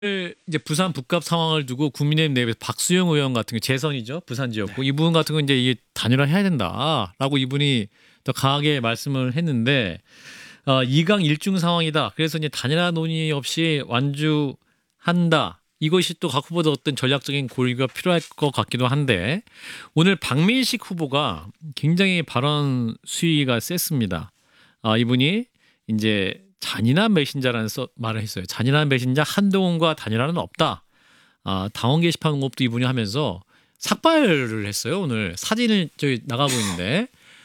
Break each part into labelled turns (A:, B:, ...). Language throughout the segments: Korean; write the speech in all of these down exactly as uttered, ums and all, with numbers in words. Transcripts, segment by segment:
A: 이제 부산 북갑 상황을 두고 국민의힘 내부에서 박수영 의원 같은 게 재선이죠. 부산 지역구.
B: 네.
A: 이분 같은 건 이제 이게 단일화해야 된다라고 이분이 더 강하게 말씀을 했는데 어, 이강 일중 상황이다. 그래서 이제 단일화 논의 없이 완주한다. 이것이 또 각 후보도 어떤 전략적인 고려가 필요할 것 같기도 한데 오늘 박민식 후보가 굉장히 발언 수위가 셌습니다. 아, 이분이 이제 잔인한 메신저라는 써, 말을 했어요. 잔인한 메신저 한동훈과 단일화는 없다. 아, 당원 게시판 공업도 이분이 하면서 삭발을 했어요. 오늘 사진을 저기 나가고 있는데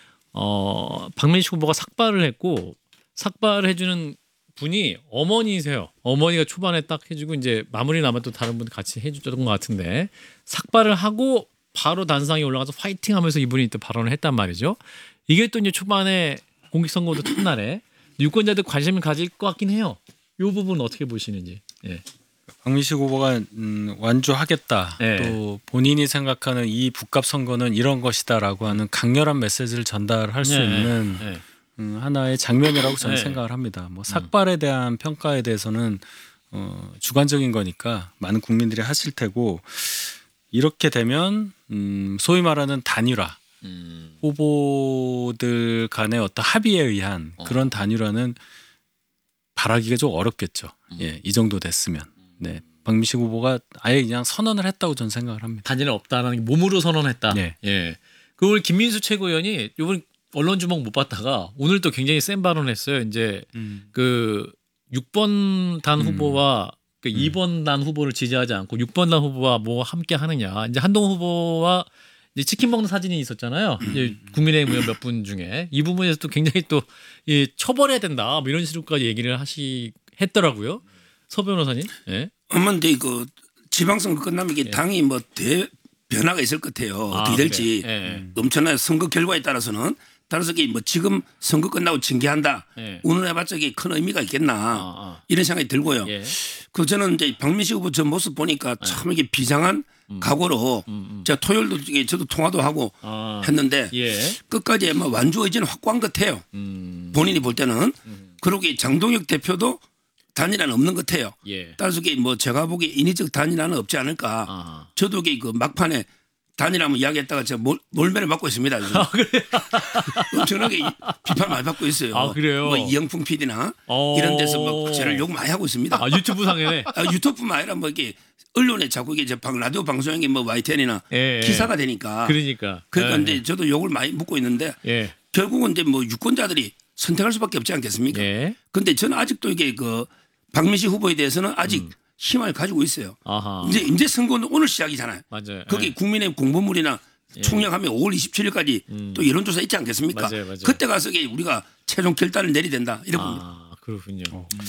A: 어, 박민식 후보가 삭발을 했고 삭발을 해주는 분이 어머니세요. 어머니가 초반에 딱 해주고 이제 마무리 남아 또 다른 분 같이 해주던 것 같은데 삭발을 하고 바로 단상에 올라가서 파이팅하면서 이분이 또 발언을 했단 말이죠. 이게 또 이제 초반에 공익선거도 첫날에 유권자들 관심을 가질 것 같긴 해요. 이 부분 어떻게 보시는지. 예.
B: 박민식 후보가 음, 완주하겠다.
A: 네.
B: 또 본인이 생각하는 이 북갑 선거는 이런 것이다라고 하는 강렬한 메시지를 전달할 수
A: 네.
B: 있는
A: 네.
B: 음, 하나의 장면이라고 저는
A: 네.
B: 생각을 합니다. 뭐 삭발에 대한 평가에 대해서는 어, 주관적인 거니까 많은 국민들이 하실 테고 이렇게 되면 음, 소위 말하는 단일화
A: 음.
B: 후보들 간의 어떤 합의에 의한
A: 어.
B: 그런 단일화는 바라기가 좀 어렵겠죠.
A: 음.
B: 예, 이 정도 됐으면. 네, 박민식 후보가 아예 그냥 선언을 했다고 저는 생각을 합니다.
A: 단일화 없다라는 게 몸으로 선언했다.
B: 네.
A: 예. 그 오늘 김민수 최고위원이 이번 언론 주목 못 받다가 오늘 또 굉장히 센 발언했어요. 이제
B: 음.
A: 그 육 번 단
B: 음.
A: 후보와 그 이 번 단 후보를 지지하지 않고 육 번 단 후보와 뭐 함께 하느냐. 이제 한동훈 후보와 이제 치킨 먹는 사진이 있었잖아요. 이제 국민의힘 의원 몇 분 중에 이 부분에서 또 굉장히 또 이 처벌해야 된다. 뭐 이런 식으로까지 얘기를 하시 했더라고요. 서 변호사님. 예.
C: 아무데 그 지방선거 끝나면 이게
A: 예.
C: 당이 뭐 대 변화가 있을 것 같아요.
A: 아,
C: 어떻게 될지
A: 그래. 예.
C: 엄청난 선거 결과에 따라서는 따라서 이게 뭐 지금 선거 끝나고 징계한다.
A: 예.
C: 운운해봤자 이게 큰 의미가 있겠나
A: 아, 아.
C: 이런 생각이 들고요.
A: 예.
C: 그 저는 이제 박민식 후보 저 모습 보니까 참 이게 비장한 각오로
A: 음, 음.
C: 제가 토요일도 이게 저도 통화도 하고
A: 아.
C: 했는데
A: 예.
C: 끝까지 아마 완주 의지는 확고한 것 같아요.
A: 음.
C: 본인이 볼 때는 그러고 이 장동혁 대표도 단일화는 없는 것 같아요.
A: 예.
C: 따라서 이게 뭐 제가 보기에 인위적 단일화는 없지 않을까.
A: 아하.
C: 저도 이게 그 막판에 단일화면 이야기했다가 제가 몰, 몰매를 받고 있습니다. 요즘.
A: 아, 그래요?
C: 엄청나게 비판 많이 받고 있어요.
A: 아, 그래요?
C: 뭐 이영풍 피디나
A: 어.
C: 이런 데서 뭐 저를 욕 많이 하고 있습니다.
A: 아, 유튜브 상에.
C: 아, 유튜브뿐만 아니라 뭐 이게 언론에 자꾸 이게 저 방- 라디오 방송에 뭐 와이티엔이나
A: 예, 예.
C: 기사가 되니까.
A: 그러니까.
C: 그러니까
A: 예,
C: 이제 저도 욕을 많이 묻고 있는데
A: 예.
C: 결국은 이제 뭐 유권자들이 선택할 수밖에 없지 않겠습니까?
A: 예.
C: 그런데 저는 아직도 이게 그 박민식 후보에 대해서는 아직
A: 음.
C: 희망을 가지고 있어요.
A: 아하.
C: 이제 이제 선거는 오늘 시작이잖아요.
A: 맞아요.
C: 거기
A: 예.
C: 국민의 공보물이나
A: 예.
C: 총력하면 오월 이십칠일까지
A: 음.
C: 또 여론조사 있지 않겠습니까?
A: 맞아요, 맞아요.
C: 그때 가서 이게 우리가 최종 결단을 내려야 된다 이런 겁니다.
A: 아, 그렇군요.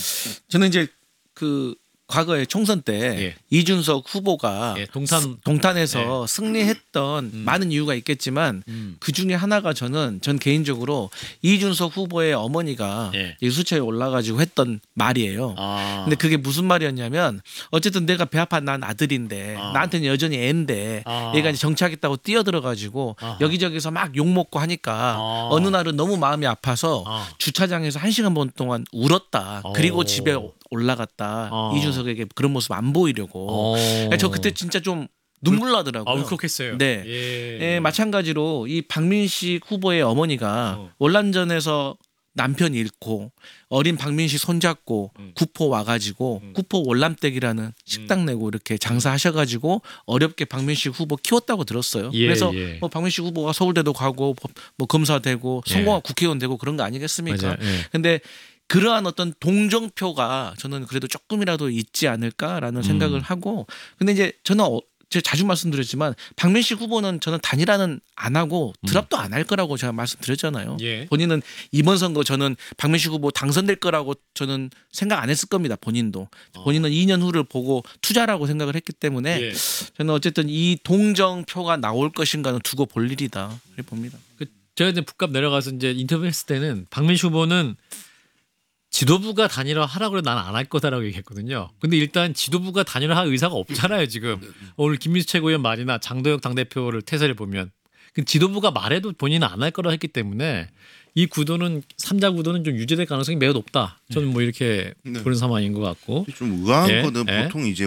D: 저는 이제 그 과거에 총선 때
A: 예.
D: 이준석 후보가
A: 예, 동탄-
D: 동탄에서 승리했던
A: 음.
D: 많은 이유가 있겠지만
A: 음.
D: 그 중에 하나가 저는 전 개인적으로 이준석 후보의 어머니가
A: 예.
D: 이 수차에 올라가지고 했던 말이에요.
A: 아.
D: 근데 그게 무슨 말이었냐면 어쨌든 내가 배 아파 난 아들인데
A: 아.
D: 나한테는 여전히 애인데
A: 아.
D: 얘가 이제 정치하겠다고 뛰어들어가지고
A: 아하.
D: 여기저기서 막 욕 먹고 하니까
A: 아.
D: 어느 날은 너무 마음이 아파서
A: 아.
D: 주차장에서 한 시간 반 동안 울었다.
A: 오.
D: 그리고 집에 올라갔다.
A: 아.
D: 이준석에게 그런 모습 안 보이려고.
A: 어.
D: 저 그때 진짜 좀 눈물 나더라고요.
A: 아, 울컥했어요.
D: 네.
A: 예.
D: 예, 마찬가지로 이 박민식 후보의 어머니가
A: 어.
D: 월남전에서 남편 잃고 어린 박민식 손잡고
A: 음.
D: 구포 와가지고
A: 음.
D: 구포 월남댁이라는 식당 내고 이렇게 장사하셔가지고 어렵게 박민식 후보 키웠다고 들었어요.
A: 예,
D: 그래서
A: 예.
D: 뭐 박민식 후보가 서울대도 가고 뭐 검사 되고
A: 예.
D: 성공한 국회의원 되고 그런 거 아니겠습니까?
A: 맞아요. 예.
D: 근데 그러한 어떤 동정표가 저는 그래도 조금이라도 있지 않을까라는 생각을
A: 음.
D: 하고 근데 이제 저는 어, 제가 자주 말씀드렸지만 박민식 후보는 저는 단일화는 안 하고 드랍도 안 할 거라고 제가 말씀드렸잖아요.
A: 예.
D: 본인은 이번 선거 저는 박민식 후보 당선될 거라고 저는 생각 안 했을 겁니다. 본인도. 본인은 이 년 후를 보고 투자라고 생각을 했기 때문에
A: 예.
D: 저는 어쨌든 이 동정표가 나올 것인가는 두고 볼 일이다. 그렇게 봅니다.
A: 그 제가 이제 북갑 내려가서 이제 인터뷰했을 때는 박민식 후보는 지도부가 단일화 하라고 그래 나는 안 할 거다라고 얘기했거든요. 근데 일단 지도부가 단일화할 의사가 없잖아요 지금. 오늘 김민수 최고위원 말이나 장도혁 당대표를 태세를 보면 그 지도부가 말해도 본인은 안 할 거라고 했기 때문에 이 구도는 삼자 구도는 좀 유지될 가능성이 매우 높다. 저는 뭐 이렇게
E: 네.
A: 보는 상황인 것 같고.
E: 좀 의아한
A: 예,
E: 거는
A: 예.
E: 보통 이제